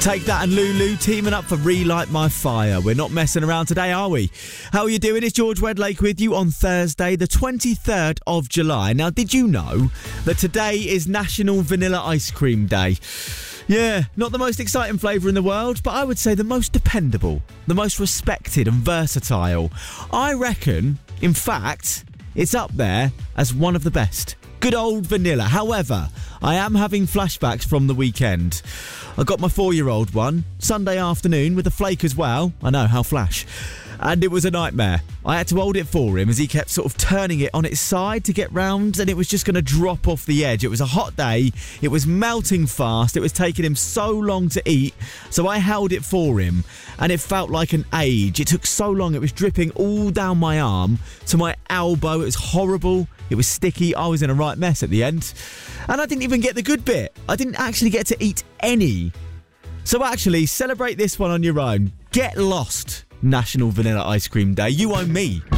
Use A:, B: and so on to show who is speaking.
A: Take That and Lulu teaming up for Relight My Fire. We're not messing around today, are we? How are you doing? It's George Wedlake with you on Thursday, the 23rd of July. Now, did you know that today is National Vanilla Ice Cream Day? Yeah, not the most exciting flavour in the world, but I would say the most dependable, the most respected and versatile. I reckon, in fact, it's up there as one of the best. Good old vanilla. However, I am having flashbacks from the weekend. I got my 4-year-old one Sunday afternoon with a flake as well. I know, how flash. And it was a nightmare. I had to hold it for him as he kept sort of turning it on its side to get round, and it was just going to drop off the edge. It was a hot day. It was melting fast. It was taking him so long to eat. So I held it for him, and it felt like an age. It took so long. It was dripping all down my arm to my elbow. It was horrible. It was sticky. I was in a right mess at the end. And I didn't even get the good bit. I didn't actually get to eat any. So actually, celebrate this one on your own. Get lost. National Vanilla Ice Cream Day. You owe me.